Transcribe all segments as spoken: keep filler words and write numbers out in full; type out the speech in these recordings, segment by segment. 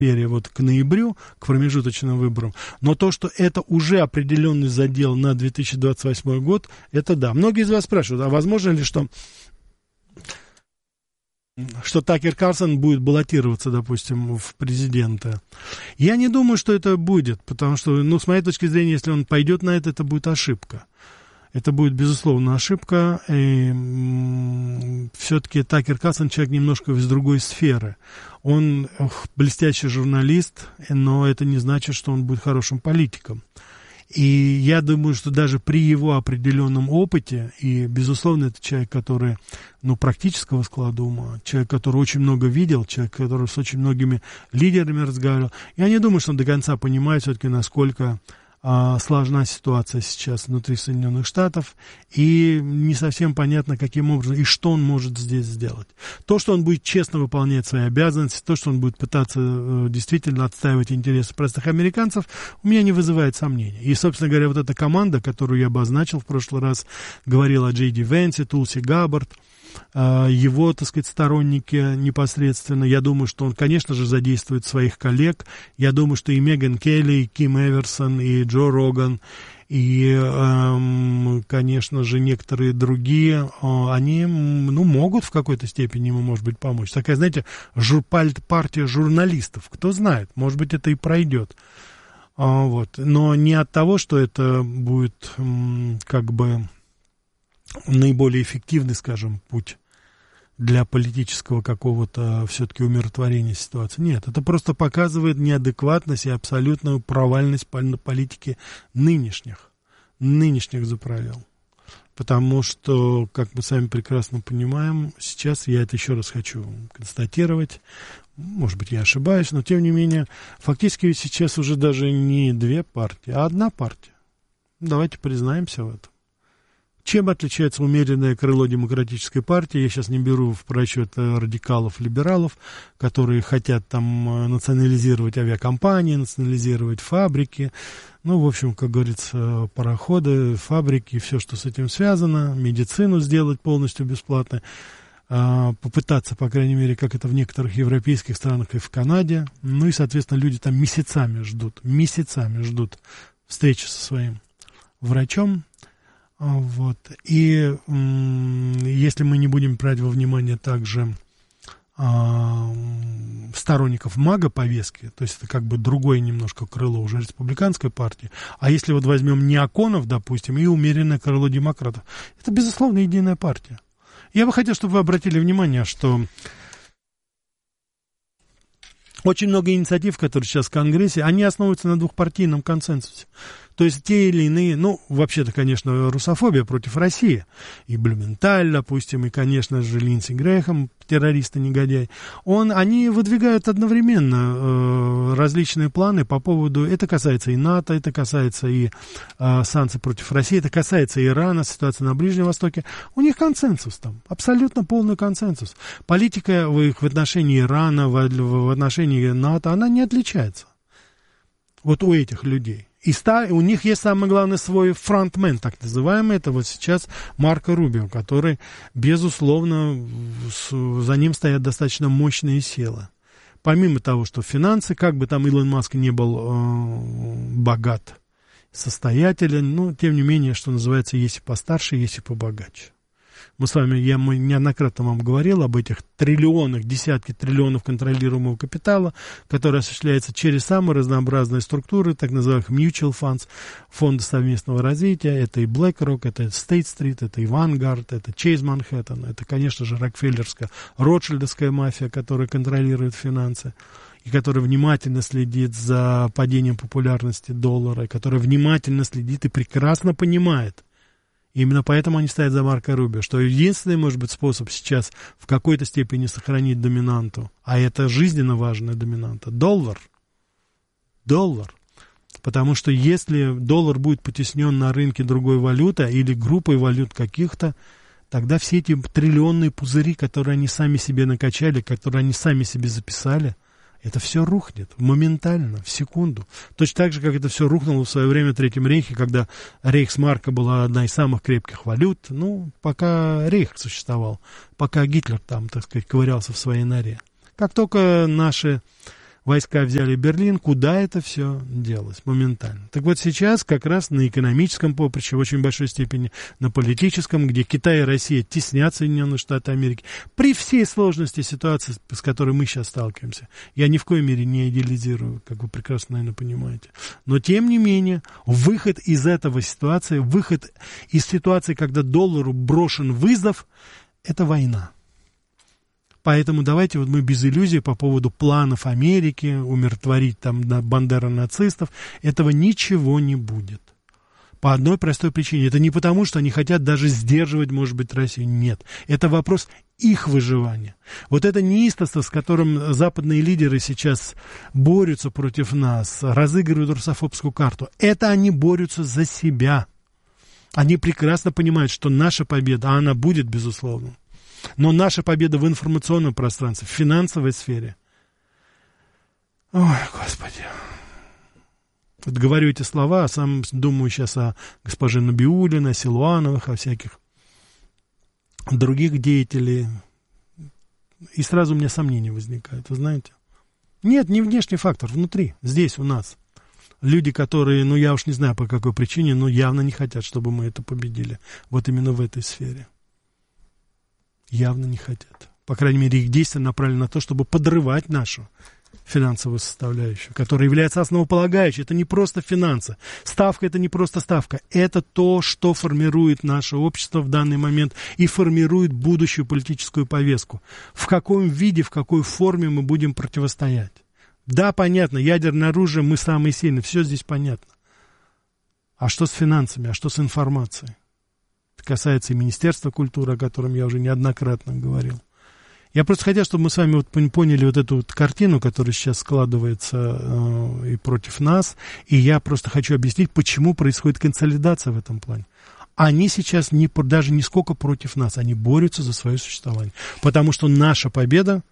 вот к ноябрю, к промежуточным выборам, но то, что это уже определенный задел на две тысячи двадцать восьмой год, это да. Многие из вас спрашивают, а возможно ли, что, что Такер Карлсон будет баллотироваться, допустим, в президенты? Я не думаю, что это будет, потому что, ну, с моей точки зрения, если он пойдет на это, это будет ошибка. Это будет, безусловно, ошибка, и все-таки Такер Карлсон человек немножко из другой сферы. Он ох, блестящий журналист, но это не значит, что он будет хорошим политиком. И я думаю, что даже при его определенном опыте, и, безусловно, это человек, который, ну, практического склада ума, человек, который очень много видел, человек, который с очень многими лидерами разговаривал, я не думаю, что он до конца понимает все-таки, насколько а, сложна ситуация сейчас внутри Соединенных Штатов, и не совсем понятно, каким образом и что он может здесь сделать. То, что он будет честно выполнять свои обязанности, то, что он будет пытаться э, действительно отстаивать интересы простых американцев, у меня не вызывает сомнений. И, собственно говоря, вот эта команда, которую я обозначил в прошлый раз, говорил о Джей Ди Венсе, Тулси Габбард, его, так сказать, сторонники непосредственно. Я думаю, что он, конечно же, задействует своих коллег. Я думаю, что и Меган Келли, и Ким Эверсон, и Джо Роган, и, эм, конечно же, некоторые другие, э, они, ну, могут в какой-то степени ему, может быть, помочь. Такая, знаете, жур, партия журналистов. Кто знает, может быть, это и пройдет. А, вот. Но не от того, что это будет, м, как бы, наиболее эффективный, скажем, путь для политического какого-то все-таки умиротворения ситуации. Нет, это просто показывает неадекватность и абсолютную провальность политики нынешних, нынешних заправил. Потому что, как мы сами прекрасно понимаем, сейчас я это еще раз хочу констатировать, может быть, я ошибаюсь, но тем не менее, фактически сейчас уже даже не две партии, а одна партия. Давайте признаемся в этом. Чем отличается умеренное крыло демократической партии? Я сейчас не беру в просчет радикалов, либералов, которые хотят там национализировать авиакомпании, национализировать фабрики, ну, в общем, как говорится, пароходы, фабрики, все, что с этим связано, медицину сделать полностью бесплатно, попытаться, по крайней мере, как это в некоторых европейских странах и в Канаде, ну и, соответственно, люди там месяцами ждут, месяцами ждут встречи со своим врачом. Вот. И м, если мы не будем брать во внимание также а, сторонников МАГА-повестки, то есть это как бы другое немножко крыло уже республиканской партии, а если вот возьмем неоконов, допустим, и умеренное крыло демократов, это, безусловно, единая партия. Я бы хотел, чтобы вы обратили внимание, что очень много инициатив, которые сейчас в Конгрессе, они основываются на двухпартийном консенсусе. То есть те или иные, ну, вообще-то, конечно, русофобия против России. И Блюменталь, допустим, и, конечно же, Линдси Грэхэм, террорист и негодяй. Он, они выдвигают одновременно э, различные планы по поводу, это касается и НАТО, это касается и э, санкций против России, это касается Ирана, ситуации на Ближнем Востоке. У них консенсус там, абсолютно полный консенсус. Политика в их в отношении Ирана, в, в отношении НАТО, она не отличается. Вот у этих людей. И ста, у них есть самый главный свой фронтмен, так называемый, это вот сейчас Марко Рубио, который, безусловно, с, за ним стоят достаточно мощные силы. Помимо того, что финансы, как бы там Илон Маск не был э, богат, состоятелен, но, тем не менее, что называется, есть и постарше, есть и побогаче. Мы с вами, я мы неоднократно вам говорил об этих триллионах, десятки триллионов контролируемого капитала, который осуществляется через самые разнообразные структуры, так называемых mutual funds, фонды совместного развития. Это и BlackRock, это State Street, это и Vanguard, это Chase Manhattan, это, конечно же, Рокфеллерская, Ротшильдовская мафия, которая контролирует финансы, и которая внимательно следит за падением популярности доллара, и которая внимательно следит и прекрасно понимает. Именно поэтому они стоят за Марко Рубио, что единственный, может быть, способ сейчас в какой-то степени сохранить доминанту, а это жизненно важная доминанта, доллар. Доллар. Потому что если доллар будет потеснен на рынке другой валюты или группой валют каких-то, тогда все эти триллионные пузыри, которые они сами себе накачали, которые они сами себе записали, это все рухнет моментально, в секунду. Точно так же, как это все рухнуло в свое время в Третьем Рейхе, когда рейхсмарка была одна из самых крепких валют, ну, пока рейх существовал, пока Гитлер там, так сказать, ковырялся в своей норе. Как только наши войска взяли Берлин, куда это все делось моментально. Так вот сейчас как раз на экономическом поприще, в очень большой степени на политическом, где Китай и Россия теснят Соединенные Штаты Америки, при всей сложности ситуации, с которой мы сейчас сталкиваемся, я ни в коей мере не идеализирую, как вы прекрасно, наверное, понимаете, но тем не менее, выход из этого ситуации, выход из ситуации, когда доллару брошен вызов, это война. Поэтому давайте вот мы без иллюзий по поводу планов Америки, умиротворить там бандера нацистов, этого ничего не будет. По одной простой причине. Это не потому, что они хотят даже сдерживать, может быть, Россию. Нет. Это вопрос их выживания. Вот это неистовство, с которым западные лидеры сейчас борются против нас, разыгрывают русофобскую карту, это они борются за себя. Они прекрасно понимают, что наша победа, а она будет, безусловно. Но наша победа в информационном пространстве, в финансовой сфере. Ой, Господи. Вот говорю эти слова, а сам думаю сейчас о госпоже Набиуллиной, о Силуановых, о всяких других деятелей. И сразу у меня сомнения возникают, вы знаете. Нет, не внешний фактор, внутри, здесь у нас. Люди, которые, ну я уж не знаю по какой причине, но явно не хотят, чтобы мы это победили. Вот именно в этой сфере. Явно не хотят. По крайней мере, их действия направлены на то, чтобы подрывать нашу финансовую составляющую, которая является основополагающей. Это не просто финансы. Ставка — это не просто ставка. Это то, что формирует наше общество в данный момент и формирует будущую политическую повестку. В каком виде, в какой форме мы будем противостоять. Да, понятно, ядерное оружие, мы самые сильные, все здесь понятно. А что с финансами, а что с информацией? Это касается и Министерства культуры, о котором я уже неоднократно говорил. Я просто хотел, чтобы мы с вами вот поняли вот эту вот картину, которая сейчас складывается э, и против нас, и я просто хочу объяснить, почему происходит консолидация в этом плане. Они сейчас не, даже не сколько против нас, они борются за свое существование, потому что наша победа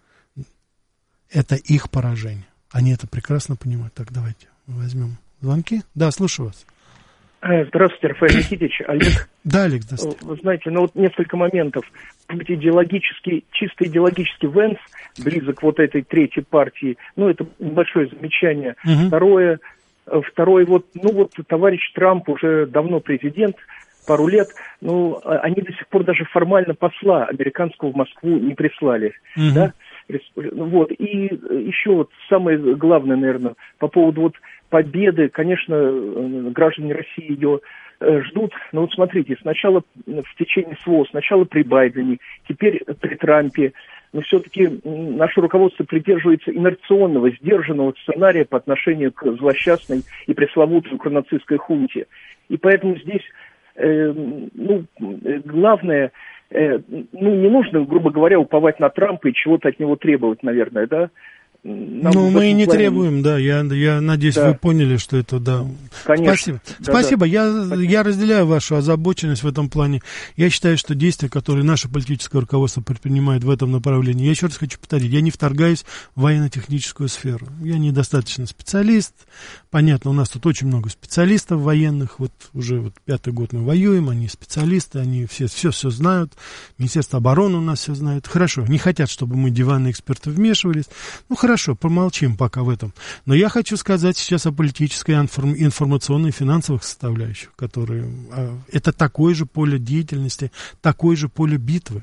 – это их поражение. Они это прекрасно понимают. Так, давайте возьмем звонки. Да, слушаю вас. Здравствуйте, Рафаэль Никитич, Олег. Да, Олег, здравствуйте. Вы знаете, ну вот несколько моментов. Идеологически, чисто идеологически Венс близок к вот этой третьей партии. Ну, это большое замечание. Угу. Второе, второе, вот, ну вот товарищ Трамп уже давно президент, пару лет, ну, они до сих пор даже формально посла американского в Москву не прислали, угу. да? Вот, и еще вот самое главное, наверное, по поводу вот победы, конечно, граждане России ее ждут, но вот смотрите, сначала в течение СВО, сначала при Байдене, теперь при Трампе, но все-таки наше руководство придерживается инерционного, сдержанного сценария по отношению к злосчастной и пресловутой укронацистской хунте. И поэтому здесь, э, ну, главное, э, ну, не нужно, грубо говоря, уповать на Трампа и чего-то от него требовать, наверное, да. Нам ну, мы и не плане... требуем, да, я, я надеюсь, да. Вы поняли, что это, да. Конечно. Спасибо. Да, Спасибо, да. Я, Спасибо. Я разделяю вашу озабоченность в этом плане. Я считаю, что действия, которые наше политическое руководство предпринимает в этом направлении, я еще раз хочу повторить, я не вторгаюсь в военно-техническую сферу. Я недостаточно специалист. Понятно, у нас тут очень много специалистов военных, вот уже вот пятый год мы воюем, они специалисты, они все все, все знают, Министерство обороны у нас все знает. Хорошо, не хотят, чтобы мы, диванные эксперты, вмешивались. Ну, хорошо, помолчим пока в этом. Но я хочу сказать сейчас о политической, информационной, финансовых составляющих, которые... Это такое же поле деятельности, такое же поле битвы.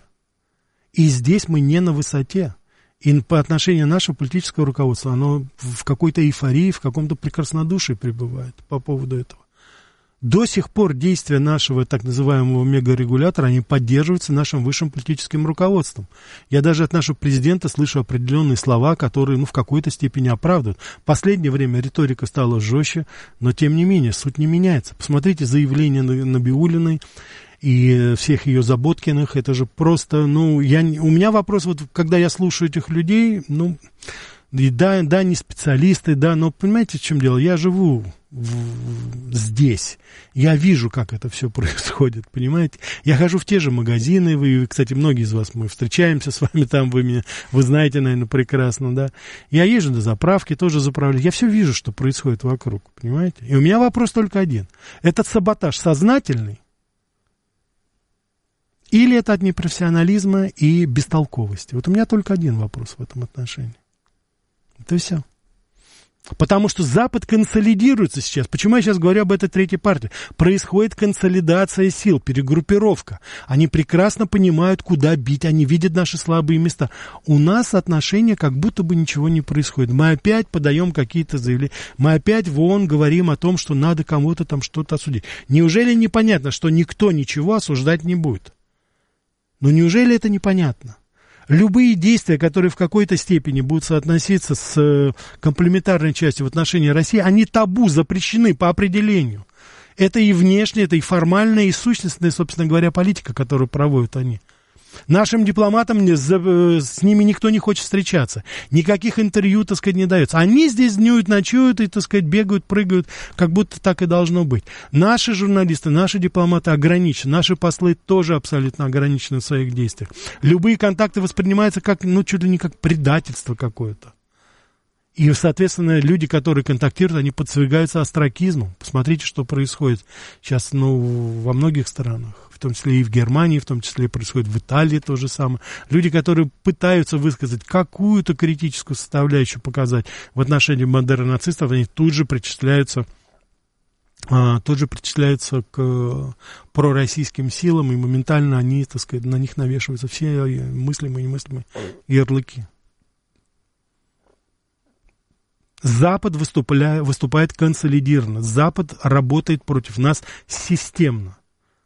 И здесь мы не на высоте. И по отношению нашего политического руководства, оно в какой-то эйфории, в каком-то прекраснодушии пребывает по поводу этого. До сих пор действия нашего так называемого мегарегулятора, они поддерживаются нашим высшим политическим руководством. Я даже от нашего президента слышу определенные слова, которые, ну, в какой-то степени оправдывают. В последнее время риторика стала жестче, но, тем не менее, суть не меняется. Посмотрите заявление Набиуллиной и всех ее Заботкиных. Это же просто, ну, я, у меня вопрос, вот, когда я слушаю этих людей, ну... И да, да, не специалисты, да, но понимаете, в чем дело? Я живу в, здесь, я вижу, как это все происходит, понимаете? Я хожу в те же магазины, вы, кстати, многие из вас, мы встречаемся с вами там, вы меня, вы знаете, наверное, прекрасно, да? Я езжу на заправки, тоже заправляю, я все вижу, что происходит вокруг, понимаете? И у меня вопрос только один. Этот саботаж сознательный? Или это от непрофессионализма и бестолковости? Вот у меня только один вопрос в этом отношении. Это все. Потому что Запад консолидируется сейчас. Почему я сейчас говорю об этой третьей партии? Происходит консолидация сил, перегруппировка. Они прекрасно понимают, куда бить, они видят наши слабые места. У нас отношения как будто бы ничего не происходит. Мы опять подаем какие-то заявления. Мы опять в ООН говорим о том, что надо кому-то там что-то осудить. Неужели непонятно, что никто ничего осуждать не будет? Ну неужели это непонятно? Любые действия, которые в какой-то степени будут соотноситься с комплементарной частью в отношении России, они табу, запрещены по определению. Это и внешняя, это и формальная, и сущностная, собственно говоря, политика, которую проводят они. Нашим дипломатам с ними никто не хочет встречаться. Никаких интервью, так сказать, не дается. Они здесь днюют, ночуют и, так сказать, бегают, прыгают, как будто так и должно быть. Наши журналисты, наши дипломаты ограничены. Наши послы тоже абсолютно ограничены в своих действиях. Любые контакты воспринимаются как, ну, чуть ли не как предательство какое-то. И, соответственно, люди, которые контактируют, они подвергаются остракизму. Посмотрите, что происходит сейчас, ну, во многих странах. В том числе и в Германии, в том числе происходит в Италии то же самое. Люди, которые пытаются высказать какую-то критическую составляющую, показать в отношении бандеро-нацистов, они тут же причисляются, а, тут же причисляются к пророссийским силам, и моментально они, так сказать, на них навешиваются все мыслимые и немыслимые ярлыки. Запад выступля, выступает консолидированно. Запад работает против нас системно.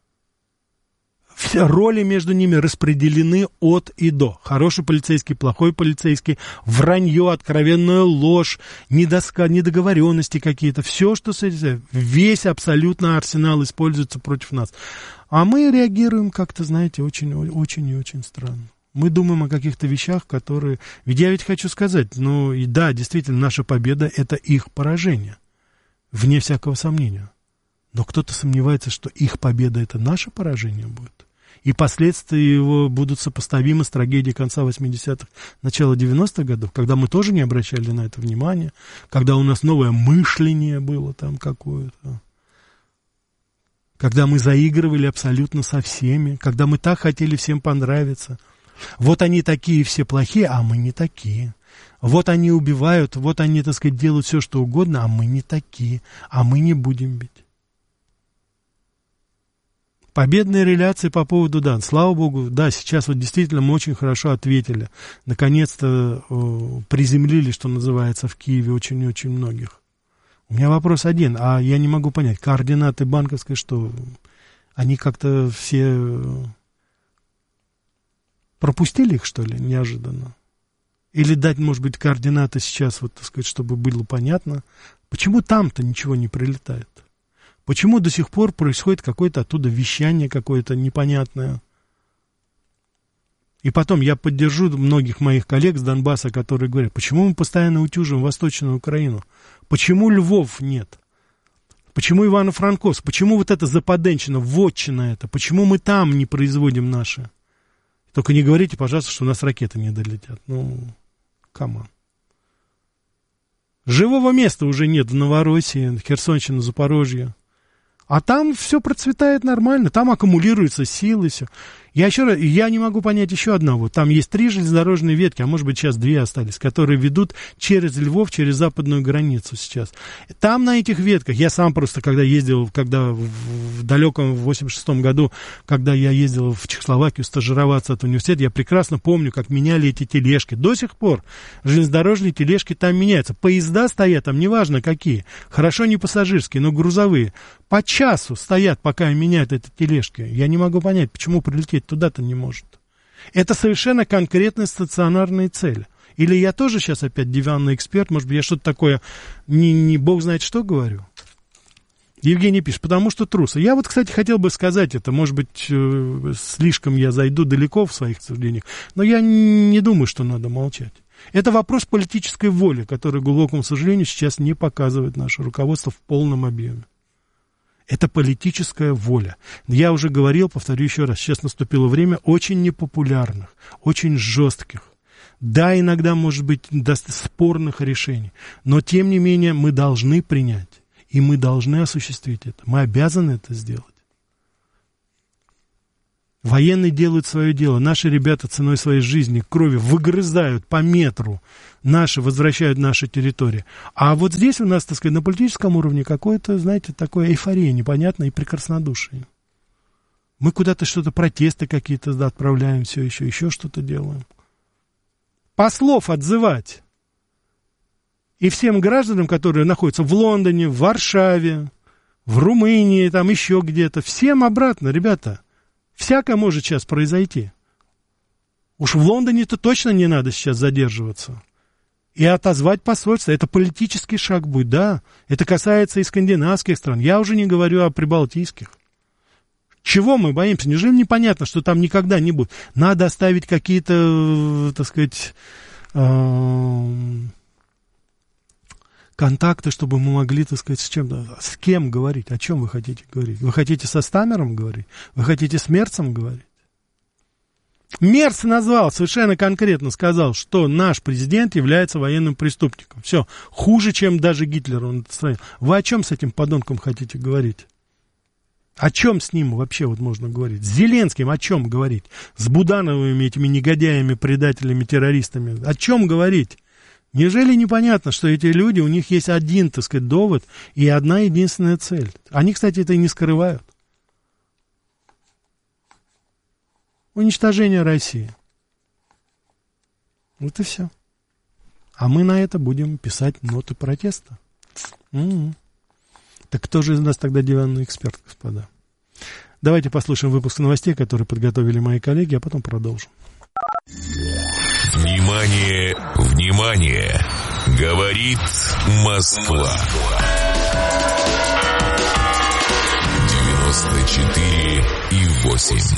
Все роли между ними распределены от и до. Хороший полицейский, плохой полицейский, вранье, откровенная ложь, недоска, недоговоренности какие-то. Все, что весь абсолютно арсенал используется против нас. А мы реагируем как-то, знаете, очень, очень и очень странно. Мы думаем о каких-то вещах, которые... Ведь я ведь хочу сказать, ну и да, действительно, наша победа — это их поражение. Вне всякого сомнения. Но кто-то сомневается, что их победа — это наше поражение будет. И последствия его будут сопоставимы с трагедией конца восьмидесятых, начала девяностых годов, когда мы тоже не обращали на это внимания, когда у нас новое мышление было там какое-то, когда мы заигрывали абсолютно со всеми, когда мы так хотели всем понравиться. Вот они такие все плохие, а мы не такие. Вот они убивают, вот они, так сказать, делают все, что угодно, а мы не такие, а мы не будем бить. Победные реляции по поводу, да, слава богу, да, сейчас вот действительно мы очень хорошо ответили. Наконец-то э, приземлили, что называется, в Киеве очень-очень многих. У меня вопрос один, а я не могу понять, координаты банковской, что они как-то все пропустили их, что ли, неожиданно? Или дать, может быть, координаты сейчас, вот, так сказать, чтобы было понятно, почему там-то ничего не прилетает? Почему до сих пор происходит какое-то оттуда вещание какое-то непонятное? И потом я поддержу многих моих коллег с Донбасса, которые говорят, почему мы постоянно утюжим Восточную Украину? Почему Львов нет? Почему Ивано-Франковск? Почему вот эта западенщина, вотчина это? Почему мы там не производим наши? Только не говорите, пожалуйста, что у нас ракеты не долетят. Ну, камон. Живого места уже нет в Новороссии, Херсонщина, Запорожье. А там все процветает нормально, там аккумулируются силы, все. Я еще раз, я не могу понять еще одного. Там есть три железнодорожные ветки, а может быть сейчас две остались, которые ведут через Львов, через западную границу сейчас. Там на этих ветках, я сам просто, когда ездил, когда в, в далеком восемьдесят шестом году, когда я ездил в Чехословакию стажироваться от университета, я прекрасно помню, как меняли эти тележки. До сих пор железнодорожные тележки там меняются. Поезда стоят там, неважно какие. Хорошо не пассажирские, но грузовые. По часу стоят, пока меняют эти тележки. Я не могу понять, почему прилететь туда-то не может. Это совершенно конкретные стационарные цели. Или я тоже сейчас опять диванный эксперт, может быть, я что-то такое, не, не бог знает что говорю. Евгений пишет, потому что трусы. Я вот, кстати, хотел бы сказать это, может быть, э, слишком я зайду далеко в своих суждениях, но я не думаю, что надо молчать. Это вопрос политической воли, который, к глубокому сожалению, сейчас не показывает наше руководство в полном объеме. Это политическая воля. Я уже говорил, повторю еще раз, сейчас наступило время очень непопулярных, очень жестких, да, иногда, может быть, спорных решений, но, тем не менее, мы должны принять, и мы должны осуществить это. Мы обязаны это сделать. Военные делают свое дело. Наши ребята ценой своей жизни, крови выгрызают по метру. Наши возвращают наши территории. А вот здесь у нас, так сказать, на политическом уровне какое-то, знаете, такое эйфория непонятное и прекраснодушие. Мы куда-то что-то, протесты какие-то да, отправляем, все еще, еще что-то делаем. Послов отзывать. И всем гражданам, которые находятся в Лондоне, в Варшаве, в Румынии, там еще где-то, всем обратно, ребята. Всякое может сейчас произойти. Уж в Лондоне-то точно не надо сейчас задерживаться. И отозвать посольство, это политический шаг будет, да. Это касается и скандинавских стран. Я уже не говорю о прибалтийских. Чего мы боимся? Неужели непонятно, что там никогда не будет? Надо оставить какие-то, так сказать, контакты, чтобы мы могли, так сказать, с чем-то, с кем говорить, о чем вы хотите говорить? Вы хотите со Стамером говорить? Вы хотите с Мерцем говорить? Мерц назвал, совершенно конкретно сказал, что наш президент является военным преступником. Все, хуже, чем даже Гитлер он это строил. Вы о чем с этим подонком хотите говорить? О чем с ним вообще вот можно говорить? С Зеленским о чем говорить? С Будановыми, этими негодяями, предателями, террористами? О чем говорить? Неужели непонятно, что эти люди, у них есть один, так сказать, довод и одна единственная цель? Они, кстати, это и не скрывают. Уничтожение России. Вот и все. А мы на это будем писать ноты протеста. М-м. Так кто же из нас тогда диванный эксперт, господа? Давайте послушаем выпуск новостей, которые подготовили мои коллеги, а потом продолжим. Внимание, внимание! Говорит Москва. девяносто четыре и восемь.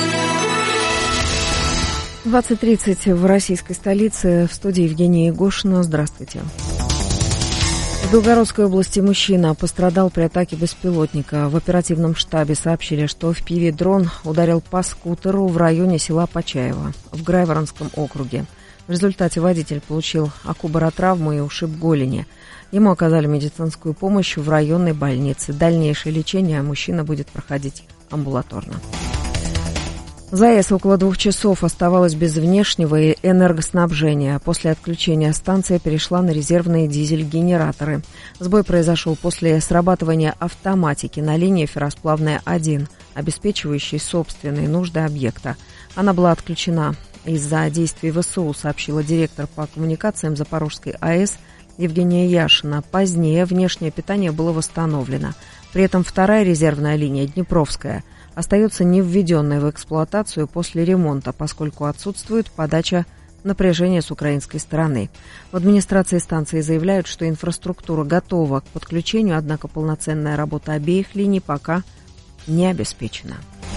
двадцать тридцать в российской столице. В студии Евгения Егошина. Здравствуйте. В Белгородской области мужчина пострадал при атаке беспилотника. В оперативном штабе сообщили, что эф пи ви-дрон ударил по скутеру в районе села Почаево в Грайворонском округе. В результате водитель получил окубаротравму и ушиб голени. Ему оказали медицинскую помощь в районной больнице. Дальнейшее лечение мужчина будет проходить амбулаторно. ЗАЭС около двух часов оставалась без внешнего энергоснабжения. После отключения станция перешла на резервные дизель-генераторы. Сбой произошел после срабатывания автоматики на линии Ферросплавная один, обеспечивающей собственные нужды объекта. Она была отключена из-за действий вэ эс у, сообщила директор по коммуникациям Запорожской АЭС Евгения Яшина. Позднее внешнее питание было восстановлено. При этом вторая резервная линия, Днепровская, остается не введенной в эксплуатацию после ремонта, поскольку отсутствует подача напряжения с украинской стороны. В администрации станции заявляют, что инфраструктура готова к подключению, однако полноценная работа обеих линий пока не обеспечена.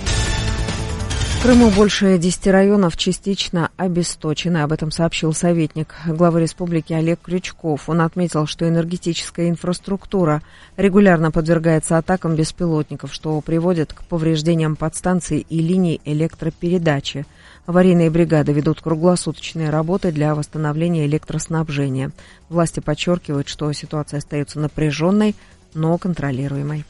В Крыму больше десяти районов частично обесточены. Об этом сообщил советник главы республики Олег Крючков. Он отметил, что энергетическая инфраструктура регулярно подвергается атакам беспилотников, что приводит к повреждениям подстанций и линий электропередачи. Аварийные бригады ведут круглосуточные работы для восстановления электроснабжения. Власти подчеркивают, что ситуация остается напряженной, но контролируемой.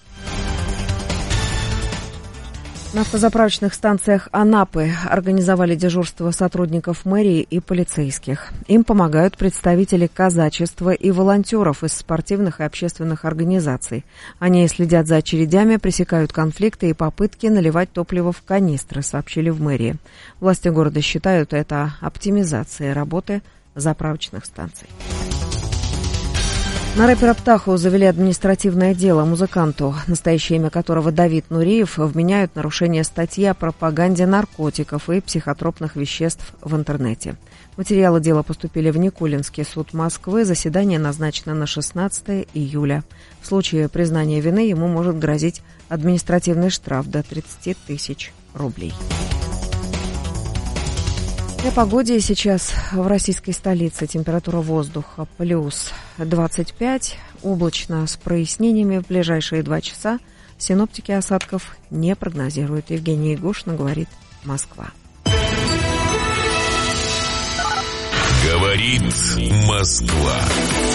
На автозаправочных станциях Анапы организовали дежурство сотрудников мэрии и полицейских. Им помогают представители казачества и волонтеров из спортивных и общественных организаций. Они следят за очередями, пресекают конфликты и попытки наливать топливо в канистры, сообщили в мэрии. Власти города считают это оптимизацией работы заправочных станций. На рэпера Птаху завели административное дело. Музыканту, настоящее имя которого Давид Нуриев, вменяют нарушение статьи о пропаганде наркотиков и психотропных веществ в интернете. Материалы дела поступили в Никулинский суд Москвы. Заседание назначено на шестнадцатое июля. В случае признания вины ему может грозить административный штраф до тридцати тысяч рублей. О погоде сейчас в российской столице. Температура воздуха плюс двадцать пять, облачно с прояснениями в ближайшие два часа. Синоптики осадков не прогнозируют. Евгения Егошина, говорит Москва. Говорит Москва.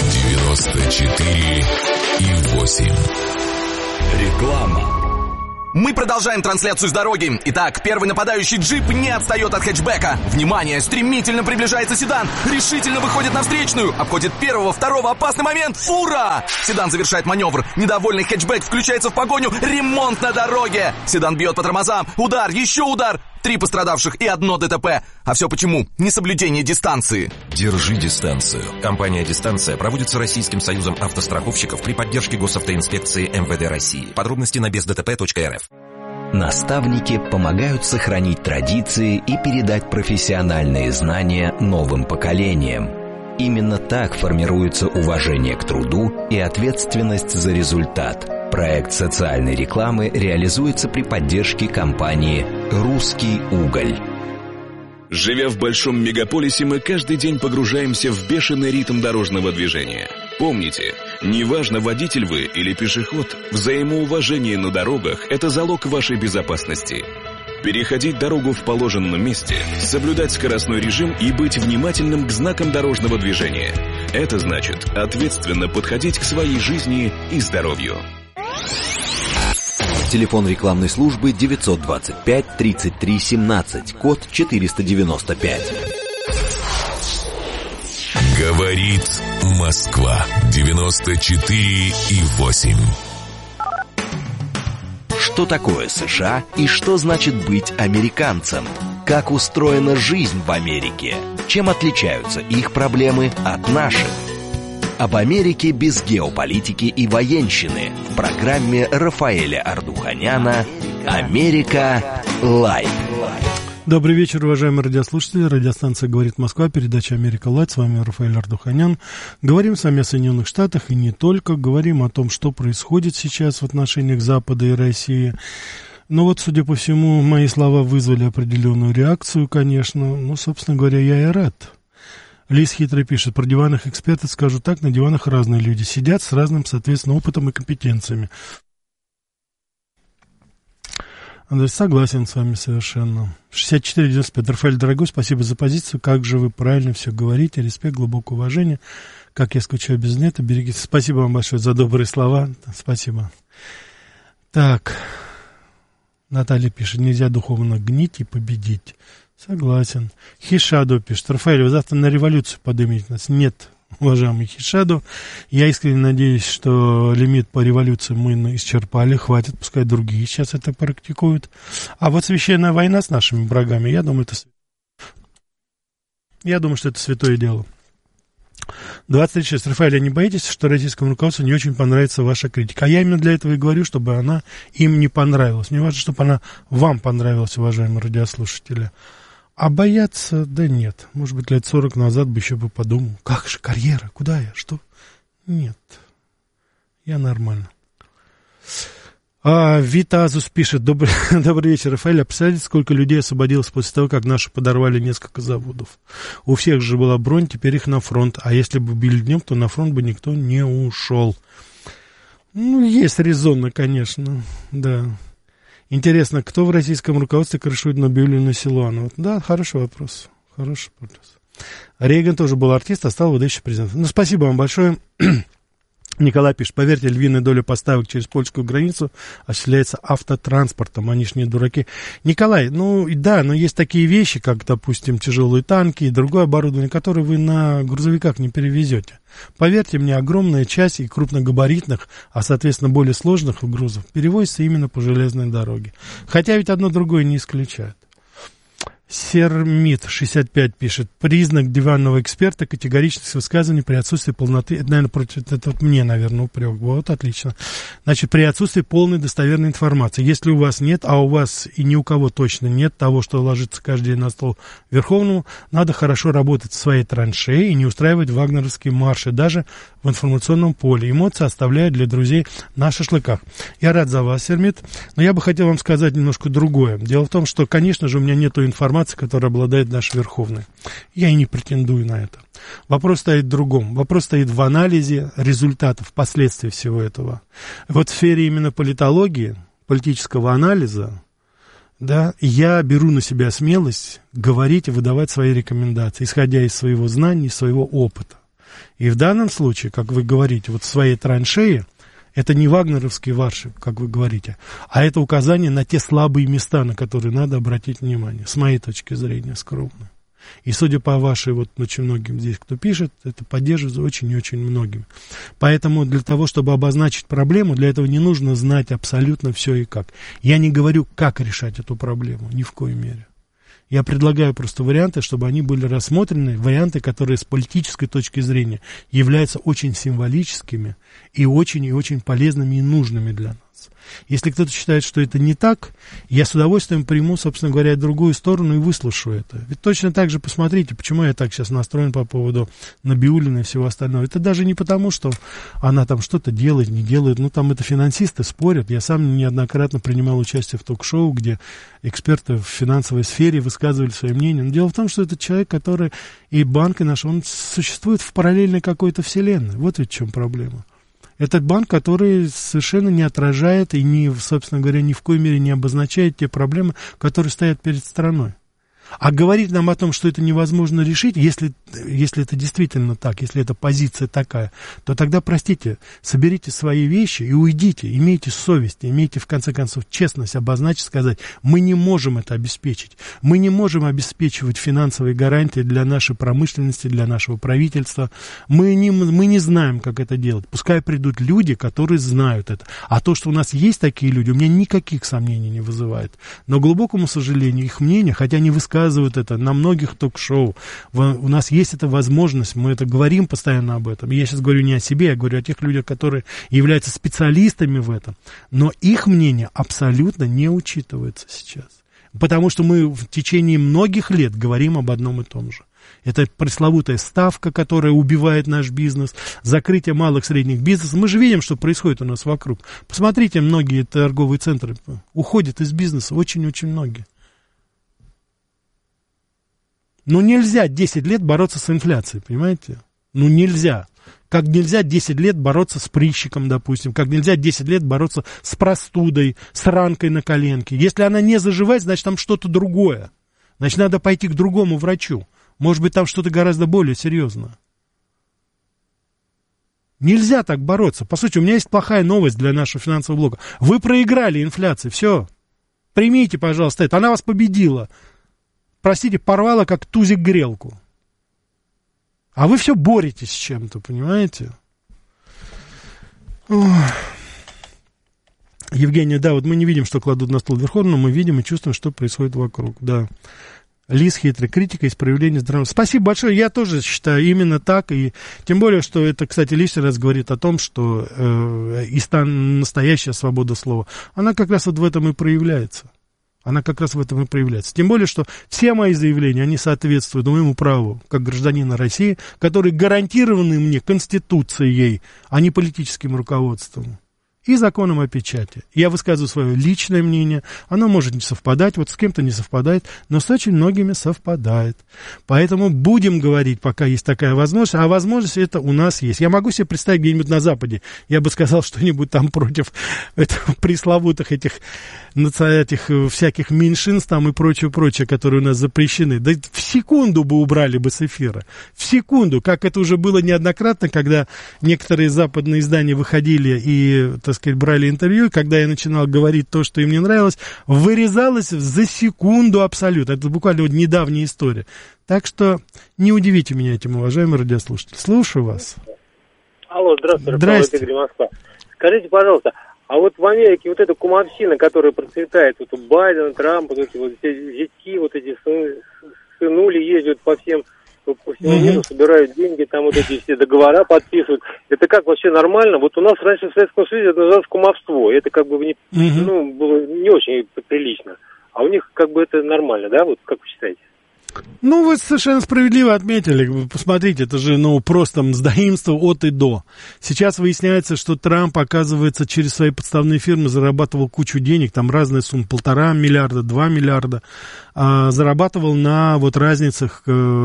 девяносто четыре и восемь. Реклама. Мы продолжаем трансляцию с дороги. Итак, первый нападающий джип не отстает от хэтчбека. Внимание, стремительно приближается седан. Решительно выходит на встречную. Обходит первого, второго, опасный момент. Фура! Седан завершает маневр. Недовольный хэтчбек включается в погоню. Ремонт на дороге. Седан бьет по тормозам. Удар, еще удар. Три пострадавших и одно ДТП. А все почему? Несоблюдение дистанции. Держи дистанцию. Компания «Дистанция» проводится Российским союзом автостраховщиков при поддержке госавтоинспекции эм вэ дэ России. Подробности на без дэ тэ пэ точка эр эф. Наставники помогают сохранить традиции и передать профессиональные знания новым поколениям. Именно так формируется уважение к труду и ответственность за результат. Проект социальной рекламы реализуется при поддержке компании «Русский уголь». Живя в большом мегаполисе, мы каждый день погружаемся в бешеный ритм дорожного движения. Помните, неважно, водитель вы или пешеход, взаимоуважение на дорогах – это залог вашей безопасности. Переходить дорогу в положенном месте, соблюдать скоростной режим и быть внимательным к знакам дорожного движения. Это значит ответственно подходить к своей жизни и здоровью. Телефон рекламной службы девятьсот двадцать пять тридцать три семнадцать, код четыреста девяносто пять. Говорит Москва. девяносто четыре и восемь. Что такое США и что значит быть американцем? Как устроена жизнь в Америке? Чем отличаются их проблемы от наших? Об Америке без геополитики и военщины в программе Рафаэля Ардуханяна «Америка Лайв». Добрый вечер, уважаемые радиослушатели. Радиостанция «Говорит Москва», передача «Америка Лайв». С вами Рафаэль Ардуханян. Говорим с вами о Соединенных Штатах и не только. Говорим о том, что происходит сейчас в отношениях Запада и России. Но вот, судя по всему, мои слова вызвали определенную реакцию, конечно. Ну, собственно говоря, я и рад. Лис хитро пишет: про диванных экспертов скажу так, на диванах разные люди сидят с разным, соответственно, опытом и компетенциями. Андрей, согласен с вами совершенно. шестьдесят четыре девяносто пять. Рафаэль, дорогой, спасибо за позицию. Как же вы правильно все говорите. Респект, глубокое уважение. Как я скучаю без нета. Берегите. Спасибо вам большое за добрые слова. Спасибо. Так. Наталья пишет: нельзя духовно гнить и победить. Согласен. Хишадо пишет: Рафаэль, вы завтра на революцию поднимете нас. Нет, уважаемый Хишадо. Я искренне надеюсь, что лимит по революции мы исчерпали. Хватит, пускай другие сейчас это практикуют. А вот священная война с нашими врагами, я думаю, это, я думаю, что это святое дело. двадцать шесть. Рафаэль, а не боитесь, что российскому руководству не очень понравится ваша критика? А я именно для этого и говорю, чтобы она им не понравилась. Мне важно, чтобы она вам понравилась, уважаемые радиослушатели. А бояться, да нет. Может быть, лет сорок назад бы еще бы подумал: как же карьера, куда я, что? Нет, я нормально. А, Витазус пишет: добрый, добрый вечер, Рафаэль. А представляете, сколько людей освободилось после того, как наши подорвали несколько заводов? У всех же была бронь, теперь их на фронт. А если бы били днем, то на фронт бы никто не ушел. Ну, есть резонно, конечно, да. Интересно, кто в российском руководстве крышует Набиуллину Силуанову? Да, хороший вопрос. Хороший вопрос. Рейган тоже был артист, а стал выдающим президентом. Ну, спасибо вам большое. Николай пишет: поверьте, львиная доля поставок через польскую границу осуществляется автотранспортом, они ж не дураки. Николай, ну да, но есть такие вещи, как, допустим, тяжелые танки и другое оборудование, которое вы на грузовиках не перевезете. Поверьте мне, огромная часть и крупногабаритных, а соответственно более сложных грузов перевозится именно по железной дороге. Хотя ведь одно другое не исключает. Сермит шестьдесят пять пишет: признак диванного эксперта — категоричность высказываний при отсутствии полноты. Это, наверное, против, это вот мне, наверное, упрек. Вот, отлично. Значит, при отсутствии полной достоверной информации. Если у вас нет, а у вас и ни у кого точно нет того, что ложится каждый день на стол Верховному, надо хорошо работать в своей траншее и не устраивать вагнеровские марши даже в информационном поле. Эмоции оставляют для друзей на шашлыках. Я рад за вас, Сермит, но я бы хотел вам сказать немножко другое. Дело в том, что, конечно же, у меня нету информации, которая обладает наш Верховный. Я и не претендую на это. Вопрос стоит в другом. Вопрос стоит в анализе результатов, последствий всего этого. Вот в сфере именно политологии, политического анализа, да, я беру на себя смелость говорить и выдавать свои рекомендации, исходя из своего знания, из своего опыта. И в данном случае, как вы говорите, вот в своей траншее, Это не вагнеровский варшик, как вы говорите, а это указание на те слабые места, на которые надо обратить внимание, с моей точки зрения, скромно. И судя по вашей, вот очень многим здесь, кто пишет, это поддерживается очень и очень многими. Поэтому для того, чтобы обозначить проблему, для этого не нужно знать абсолютно все и как. Я не говорю, как решать эту проблему, ни в коей мере. Я предлагаю просто варианты, чтобы они были рассмотрены, варианты, которые с политической точки зрения являются очень символическими и очень и очень полезными и нужными для нас. Если кто-то считает, что это не так, я с удовольствием приму, собственно говоря, другую сторону и выслушаю это. Ведь точно так же посмотрите, почему я так сейчас настроен по поводу Набиуллиной и всего остального. Это даже не потому, что она там что-то делает, не делает. Ну, там это финансисты спорят. Я сам неоднократно принимал участие в ток-шоу, где эксперты в финансовой сфере высказывали свое мнение. Но дело в том, что это человек, который и банк, и наш, он существует в параллельной какой-то вселенной. Вот ведь в чем проблема. Это банк, который совершенно не отражает и, не, собственно говоря, ни в коей мере не обозначает те проблемы, которые стоят перед страной. А говорить нам о том, что это невозможно решить, если, если это действительно так, если эта позиция такая, то тогда, простите, соберите свои вещи и уйдите, имейте совесть, имейте, в конце концов, честность обозначить, сказать, мы не можем это обеспечить, мы не можем обеспечивать финансовые гарантии для нашей промышленности, для нашего правительства, мы не, мы не знаем, как это делать, пускай придут люди, которые знают это, а то, что у нас есть такие люди, у меня никаких сомнений не вызывает, но, к глубокому сожалению, их мнение, хотя они высказывают, Рассказывают это на многих ток-шоу. У нас есть эта возможность, мы это говорим постоянно об этом. Я сейчас говорю не о себе, я говорю о тех людях, которые являются специалистами в этом. Но их мнение абсолютно не учитывается сейчас. Потому что мы в течение многих лет говорим об одном и том же. Это пресловутая ставка, которая убивает наш бизнес, закрытие малых и средних бизнесов. Мы же видим, что происходит у нас вокруг. Посмотрите, многие торговые центры уходят из бизнеса, очень-очень многие. Ну, нельзя десять лет бороться с инфляцией, понимаете? Ну, нельзя. Как нельзя десять лет бороться с прыщиком, допустим. Как нельзя десять лет бороться с простудой, с ранкой на коленке. Если она не заживает, значит, там что-то другое. Значит, надо пойти к другому врачу. Может быть, там что-то гораздо более серьезное. Нельзя так бороться. По сути, у меня есть плохая новость для нашего финансового блока. Вы проиграли инфляции, все. Примите, пожалуйста, это. Она вас победила. Простите, порвала, как тузик грелку. А вы все боретесь с чем-то, понимаете? Ох. Евгения, да, вот мы не видим, что кладут на стол Верховного, но мы видим и чувствуем, что происходит вокруг, да. Лис, хитрый, критика, исправление здравого. Спасибо большое, я тоже считаю именно так, и тем более, что это, кстати, лишний раз говорит о том, что э, и стан, настоящая свобода слова, она как раз вот в этом и проявляется. Она как раз в этом и проявляется. Тем более, что все мои заявления, они соответствуют моему праву, как гражданина России, которые гарантированы мне Конституцией, а не политическим руководством. И законом о печати. Я высказываю свое личное мнение, оно может не совпадать, вот с кем-то не совпадает, но с очень многими совпадает. Поэтому будем говорить, пока есть такая возможность, а возможность это у нас есть. Я могу себе представить где-нибудь на Западе, я бы сказал что-нибудь там против этого, пресловутых этих, этих всяких меньшинств там и прочее-прочее, которые у нас запрещены. Да в секунду бы убрали бы с эфира. В секунду, как это уже было неоднократно, когда некоторые западные издания выходили и, так сказать, брали интервью, когда я начинал говорить то, что им не нравилось, вырезалось за секунду абсолютно. Это буквально вот недавняя история. Так что не удивите меня этим, уважаемые радиослушатели. Слушаю вас. Алло, здравствуйте. Здравствуйте. Игорь, Москва. Скажите, пожалуйста, а вот в Америке вот эта кумовщина, которая процветает, вот у Байдена, Трампа, вот эти вот зятьки, вот эти сынули ездят по всем, по всему миру, собирают деньги, там вот эти все договора подписывают. Это как вообще нормально? Вот у нас раньше в Советском Союзе это называлось кумовство. Это как бы не, uh-huh. ну, было не очень прилично. А у них как бы это нормально, да? Вот как вы считаете? Ну, вы совершенно справедливо отметили. Посмотрите, это же, ну, просто мздоимство от и до. Сейчас выясняется, что Трамп, оказывается, через свои подставные фирмы зарабатывал кучу денег, там разные суммы, полтора миллиарда, два миллиарда, а, зарабатывал на вот разницах,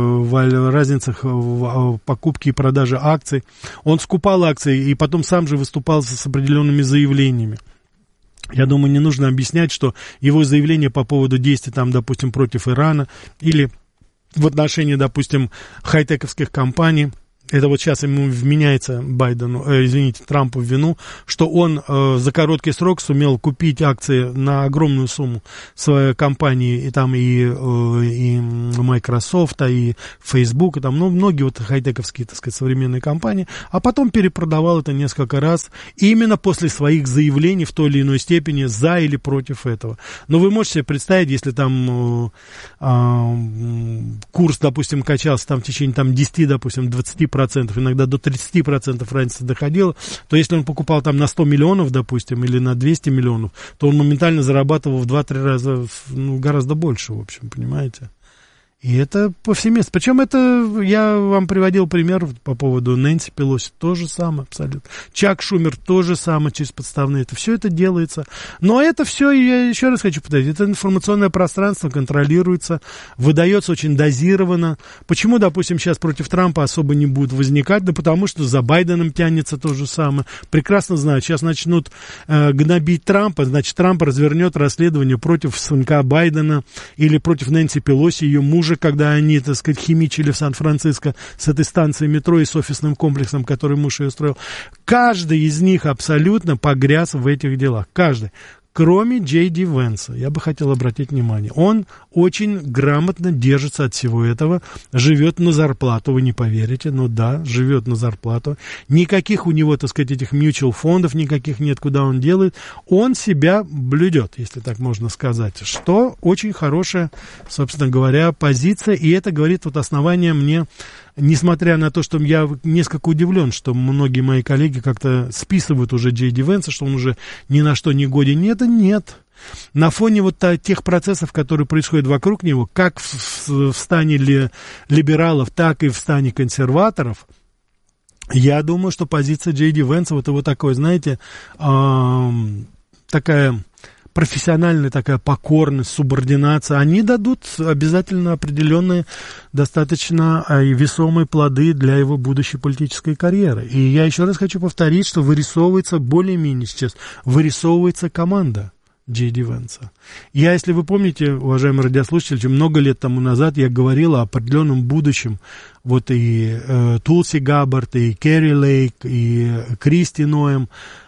в, разницах в покупке и продаже акций. Он скупал акции и потом сам же выступал с определенными заявлениями. Я думаю, не нужно объяснять, что его заявление по поводу действий, там, допустим, против Ирана или в отношении, допустим, хай-тековских компаний, это вот сейчас ему вменяется Байдену, э, извините, Трампу в вину, что он э, за короткий срок сумел купить акции на огромную сумму своей компании, и там и, э, и Microsoft, и Facebook, и там, ну, многие вот хай-тековские, так сказать, современные компании, а потом перепродавал это несколько раз, именно после своих заявлений в той или иной степени за или против этого. Но вы можете себе представить, если там э, э, курс, допустим, качался там в течение там, десять, допустим, двадцать процентов, иногда до тридцать процентов разница доходила, то если он покупал там на сто миллионов, допустим, или на двести миллионов, то он моментально зарабатывал в два-три раза, ну, гораздо больше, в общем, понимаете? И это повсеместно. Причем это, я вам приводил пример по поводу Нэнси Пелоси, то же самое абсолютно. Чак Шумер, то же самое через подставные. Это все это делается. Но это все, я еще раз хочу повторить, это информационное пространство контролируется, выдается очень дозированно. Почему, допустим, сейчас против Трампа особо не будет возникать? Да потому что за Байденом тянется то же самое. Прекрасно знаю, сейчас начнут э, гнобить Трампа, значит, Трамп развернет расследование против сынка Байдена или против Нэнси Пелоси, ее мужа, когда они, так сказать, химичили в Сан-Франциско с этой станцией метро и с офисным комплексом, который муж ее строил. Каждый из них абсолютно погряз в этих делах. Каждый. Кроме Джей Ди Венса, я бы хотел обратить внимание, он очень грамотно держится от всего этого, живет на зарплату, вы не поверите, но да, живет на зарплату, никаких у него, так сказать, этих mutual фондов, никаких нет, куда он делает, он себя блюдет, если так можно сказать, что очень хорошая, собственно говоря, позиция, и это говорит вот основание мне, несмотря на то, что я несколько удивлен, что многие мои коллеги как-то списывают уже Джей Ди Венса, что он уже ни на что не годен. Нет, нет. На фоне вот тех процессов, которые происходят вокруг него, как в, в стане ли, либералов, так и в стане консерваторов, я думаю, что позиция Джей Ди Венса, вот его такое, знаете, э, такая... профессиональная такая покорность, субординация, они дадут обязательно определенные, достаточно весомые плоды для его будущей политической карьеры. И я еще раз хочу повторить, что вырисовывается более-менее сейчас, вырисовывается команда Джей Ди Венса. Я, если вы помните, уважаемые радиослушатели, много лет тому назад я говорил о определенном будущем. Вот и э, Тулси Габбард, и Керри Лейк, и Кристи Ноэм,